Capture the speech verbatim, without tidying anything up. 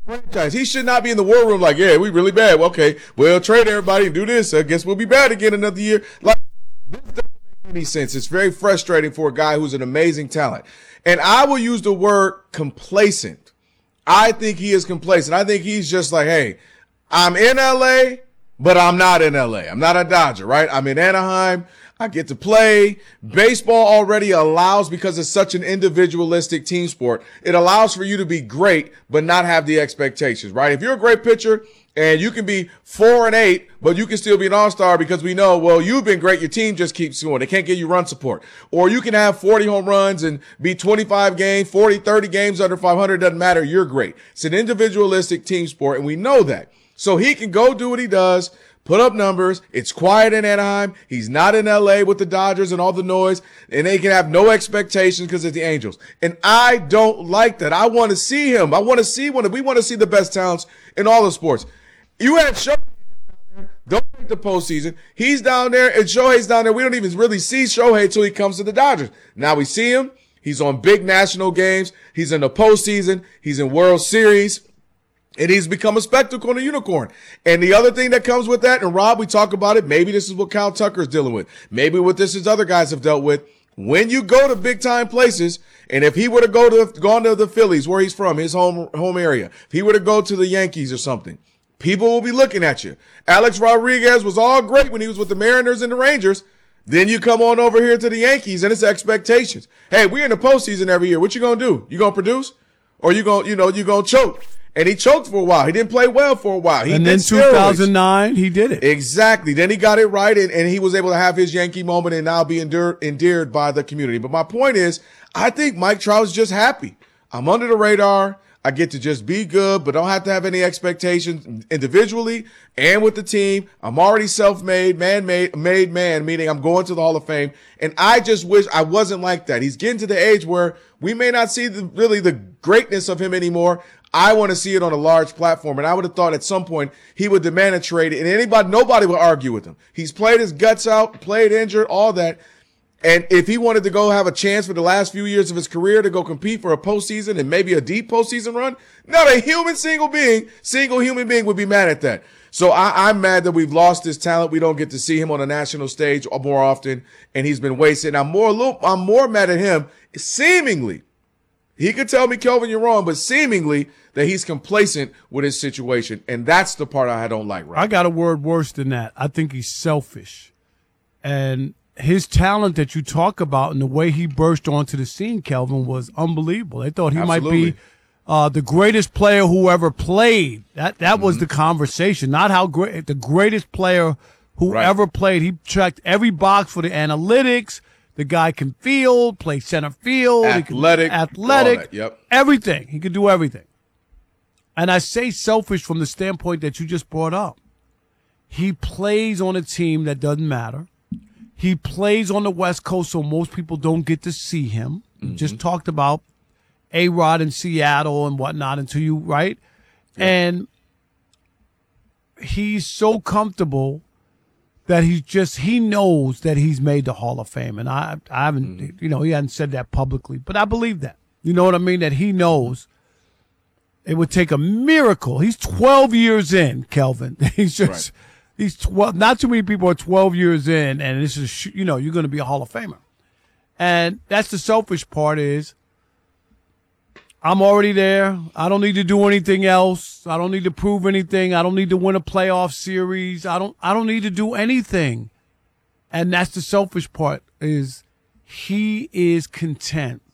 franchise. He should not be in the war room like, yeah, we really bad. Well, okay, well, trade everybody and do this. I guess we'll be bad again another year. Like, this doesn't make any sense. It's very frustrating for a guy who's an amazing talent. And I will use the word complacent. I think he is complacent. I think he's just like, hey, I'm in L A, but I'm not in L A. I'm not a Dodger, right? I'm in Anaheim. I get to play. Baseball already allows, because it's such an individualistic team sport, it allows for you to be great, but not have the expectations, right? If you're a great pitcher and you can be four and eight, but you can still be an all-star because we know, well, you've been great. Your team just keeps going. They can't give you run support. Or you can have forty home runs and be twenty-five games, forty, thirty games under five hundred. Doesn't matter. You're great. It's an individualistic team sport, and we know that. So he can go do what he does, put up numbers. It's quiet in Anaheim. He's not in L A with the Dodgers and all the noise, and they can have no expectations because it's the Angels. And I don't like that. I want to see him. I want to see one. We want to see the best talents in all the sports. You had Shohei down there. Don't make the postseason. He's down there, and Shohei's down there. We don't even really see Shohei until he comes to the Dodgers. Now we see him. He's on big national games. He's in the postseason. He's in World Series. And he's become a spectacle and a unicorn. And the other thing that comes with that, and Rob, we talk about it, maybe this is what Kyle Tucker is dealing with. Maybe what this is other guys have dealt with. When you go to big time places, and if he were to go to gone to the Phillies, where he's from, his home home area, if he were to go to the Yankees or something, people will be looking at you. Alex Rodriguez was all great when he was with the Mariners and the Rangers. Then you come on over here to the Yankees, and it's expectations. Hey, we're in the postseason every year. What you gonna do? You gonna produce, or you gonna you know you gonna choke? And he choked for a while. He didn't play well for a while. He and then two thousand nine, he did it. Exactly. Then he got it right, and, and he was able to have his Yankee moment and now be endured, endeared by the community. But my point is, I think Mike Trout's just happy. I'm under the radar. I get to just be good, but don't have to have any expectations individually and with the team. I'm already self-made, man-made, made man, meaning I'm going to the Hall of Fame. And I just wish I wasn't like that. He's getting to the age where we may not see the, really the greatness of him anymore. I want to see it on a large platform, and I would have thought at some point he would demand a trade, and anybody, nobody would argue with him. He's played his guts out, played injured, all that. And if he wanted to go have a chance for the last few years of his career to go compete for a postseason and maybe a deep postseason run, not a human single being, single human being would be mad at that. So I, I'm mad that we've lost this talent. We don't get to see him on a national stage more often, and he's been wasted. I'm more, I'm more mad at him, seemingly. He could tell me, Kelvin, you're wrong, but seemingly that he's complacent with his situation, and that's the part I don't like. Right? I got a word worse than that. I think he's selfish. And his talent that you talk about and the way he burst onto the scene, Kelvin, was unbelievable. They thought he Absolutely. might be uh, the greatest player who ever played. That that mm-hmm. was the conversation, not how great the greatest player who right. ever played. He checked every box for the analytics. The guy can field, play center field, athletic, he can, athletic, yep. everything. He could do everything. And I say selfish from the standpoint that you just brought up. He plays on a team that doesn't matter. He plays on the West Coast, so most people don't get to see him. Mm-hmm. Just talked about A-Rod in Seattle and whatnot until you, right? Yep. And he's so comfortable that he's just, he knows that he's made the Hall of Fame. And I I haven't, mm-hmm. you know, he hasn't said that publicly, but I believe that. You know what I mean? That he knows it would take a miracle. He's twelve years in, Kelvin. He's just, right. he's twelve, not too many people are twelve years in, and this is, you know, you're going to be a Hall of Famer. And that's the selfish part is, I'm already there. I don't need to do anything else. I don't need to prove anything. I don't need to win a playoff series. I don't I don't need to do anything. And that's the selfish part is he is content